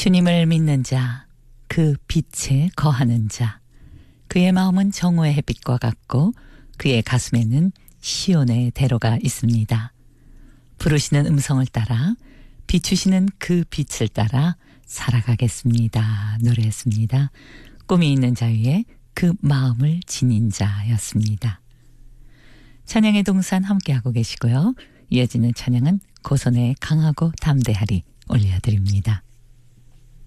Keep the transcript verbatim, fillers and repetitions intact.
주님을 믿는 자, 그 빛에 거하는 자, 그의 마음은 정오의 햇빛과 같고 그의 가슴에는 시온의 대로가 있습니다. 부르시는 음성을 따라 비추시는 그 빛을 따라 살아가겠습니다. 노래했습니다. 꿈이 있는 자유의 그 마음을 지닌 자였습니다. 찬양의 동산 함께하고 계시고요. 이어지는 찬양은 고선의 강하고 담대하리 올려드립니다.